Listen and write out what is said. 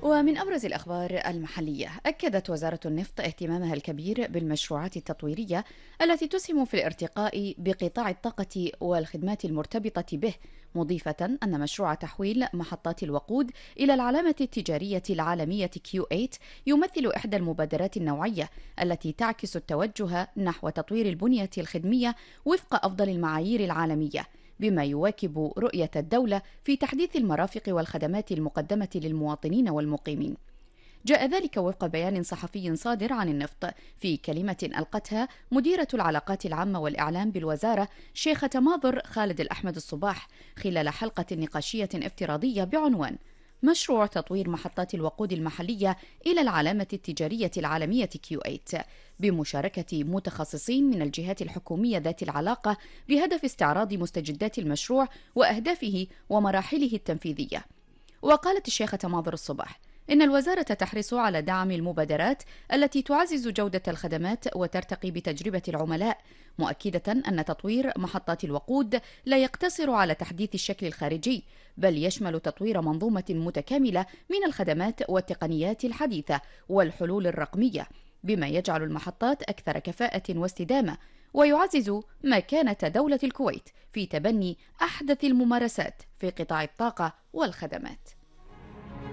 ومن أبرز الأخبار المحلية، أكدت وزارة النفط اهتمامها الكبير بالمشروعات التطويرية التي تسهم في الارتقاء بقطاع الطاقة والخدمات المرتبطة به، مضيفة أن مشروع تحويل محطات الوقود إلى العلامة التجارية العالمية Q8 يمثل إحدى المبادرات النوعية التي تعكس التوجه نحو تطوير البنية الخدمية وفق أفضل المعايير العالمية، بما يواكب رؤية الدولة في تحديث المرافق والخدمات المقدمة للمواطنين والمقيمين. جاء ذلك وفق بيان صحفي صادر عن النفط في كلمة ألقتها مديرة العلاقات العامة والإعلام بالوزارة شيخة ماظر خالد الأحمد الصباح خلال حلقة نقاشية افتراضية بعنوان مشروع تطوير محطات الوقود المحلية إلى العلامة التجارية العالمية Q8 بمشاركة متخصصين من الجهات الحكومية ذات العلاقة بهدف استعراض مستجدات المشروع وأهدافه ومراحله التنفيذية. وقالت الشيخة ماظر الصباح إن الوزارة تحرص على دعم المبادرات التي تعزز جودة الخدمات وترتقي بتجربة العملاء، مؤكدة أن تطوير محطات الوقود لا يقتصر على تحديث الشكل الخارجي، بل يشمل تطوير منظومة متكاملة من الخدمات والتقنيات الحديثة والحلول الرقمية، بما يجعل المحطات أكثر كفاءة واستدامة، ويعزز مكانة دولة الكويت في تبني أحدث الممارسات في قطاع الطاقة والخدمات.